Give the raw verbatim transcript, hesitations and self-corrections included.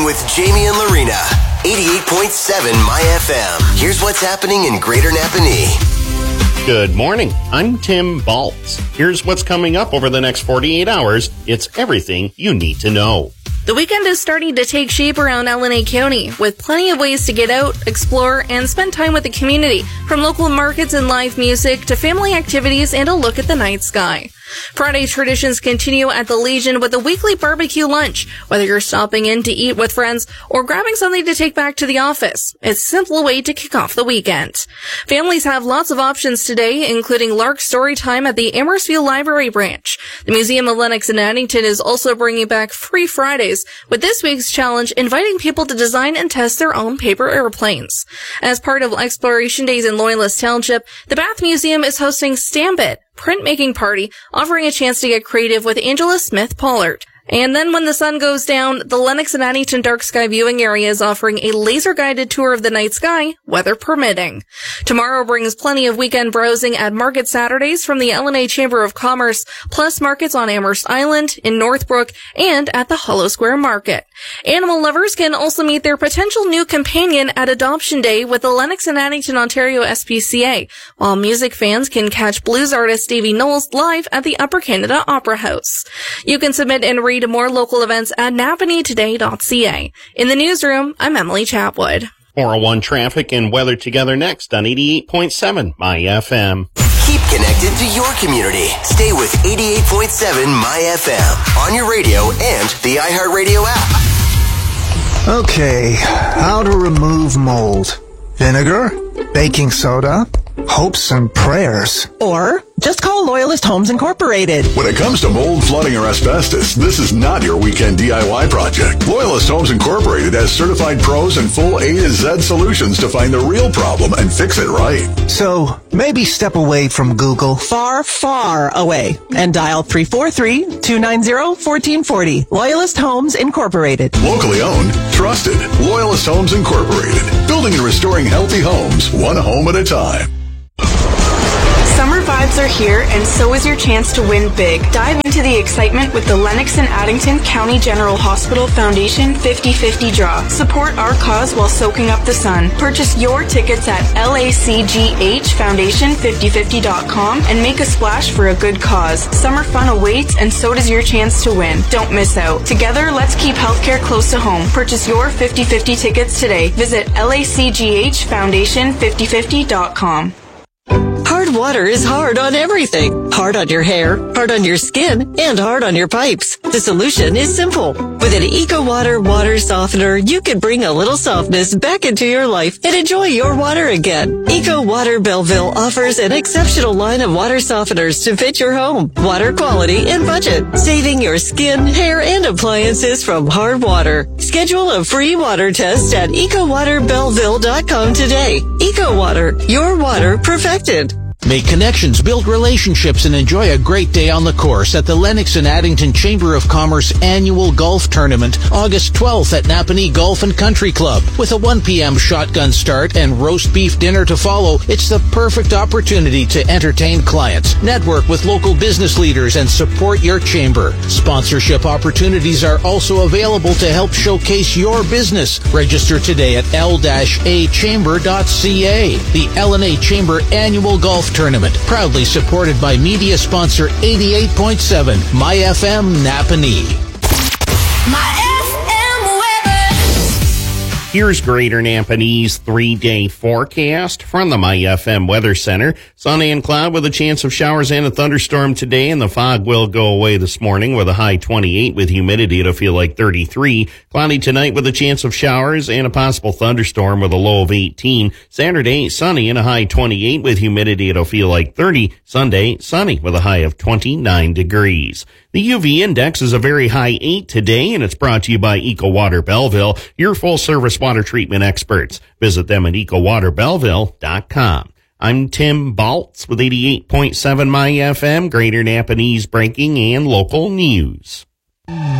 with Jamie and Lorena. eighty-eight point seven My F M. Here's what's happening in Greater Napanee. Good morning. I'm Tim Baltz. Here's what's coming up over the next forty-eight hours. It's everything you need to know. The weekend is starting to take shape around L N A County, with plenty of ways to get out, explore, and spend time with the community, from local markets and live music to family activities and a look at the night sky. Friday traditions continue at the Legion with a weekly barbecue lunch. Whether you're stopping in to eat with friends or grabbing something to take back to the office, it's a simple way to kick off the weekend. Families have lots of options today, including Lark Story Time at the Amherstview Library branch. The Museum of Lennox and Addington is also bringing back Free Fridays, with this week's challenge inviting people to design and test their own paper airplanes. As part of Exploration Days in Loyalist Township, the Bath Museum is hosting Stamp It, printmaking party, offering a chance to get creative with Angela Smith Pollard. And then when the sun goes down, the Lennox and Addington Dark Sky Viewing Area is offering a laser-guided tour of the night sky, weather permitting. Tomorrow brings plenty of weekend browsing at Market Saturdays from the L N A Chamber of Commerce, plus markets on Amherst Island, in Northbrook, and at the Hollow Square Market. Animal lovers can also meet their potential new companion at Adoption Day with the Lennox and Addington Ontario S P C A, while music fans can catch blues artist Davy Knowles live at the Upper Canada Opera House. You can submit and read more local events at napanee today dot c a. In the newsroom, I'm Emily Chatwood. four oh one traffic and weather together next on eighty-eight point seven My F M. Keep connected to your community. Stay with eighty-eight point seven My F M on your radio and the iHeartRadio app. Okay, how to remove mold. Vinegar, baking soda, hopes and prayers. Or just call Loyalist Homes Incorporated. When it comes to mold, flooding, or asbestos, this is not your weekend D I Y project. Loyalist Homes Incorporated has certified pros and full A to Z solutions to find the real problem and fix it right. So, maybe step away from Google. Far, far away. And dial three four three, two nine zero, one four four zero. Loyalist Homes Incorporated. Locally owned, trusted. Loyalist Homes Incorporated. Building and restoring healthy homes, one home at a time. Summer vibes are here, and so is your chance to win big. Dive into the excitement with the Lennox and Addington County General Hospital Foundation fifty fifty Draw. Support our cause while soaking up the sun. Purchase your tickets at L A C G H foundation fifty fifty dot com and make a splash for a good cause. Summer fun awaits, and so does your chance to win. Don't miss out. Together, let's keep healthcare close to home. Purchase your fifty fifty tickets today. Visit L A C G H foundation fifty fifty dot com. Hard water is hard on everything. Hard on your hair, hard on your skin, and hard on your pipes. The solution is simple. With an EcoWater water softener, you can bring a little softness back into your life and enjoy your water again. EcoWater Belleville offers an exceptional line of water softeners to fit your home, water quality, and budget, saving your skin, hair, and appliances from hard water. Schedule a free water test at eco water belleville dot com today. EcoWater, your water perfected. Make connections, build relationships, and enjoy a great day on the course at the Lennox and Addington Chamber of Commerce Annual Golf Tournament, August twelfth at Napanee Golf and Country Club. With a one p.m. shotgun start and roast beef dinner to follow, it's the perfect opportunity to entertain clients, network with local business leaders, and support your chamber. Sponsorship opportunities are also available to help showcase your business. Register today at L A chamber dot c a. The L N A Chamber Annual Golf Tournament, proudly supported by media sponsor eighty-eight point seven My F M Napanee. My F M weather. Here's Greater Napanee's three-day forecast from the My F M Weather Center. Sunny and cloud with a chance of showers and a thunderstorm today, and the fog will go away this morning with a high twenty-eight with humidity to feel like thirty-three. Cloudy tonight with a chance of showers and a possible thunderstorm with a low of eighteen. Saturday, sunny and a high twenty-eight with humidity to feel like thirty. Sunday, sunny with a high of twenty-nine degrees. The U V index is a very high eight today, and it's brought to you by EcoWater Belleville, your full-service water treatment experts. Visit them at eco water belleville dot com. I'm Tim Baltz with eighty-eight point seven My F M, Greater Napanee's breaking and local news.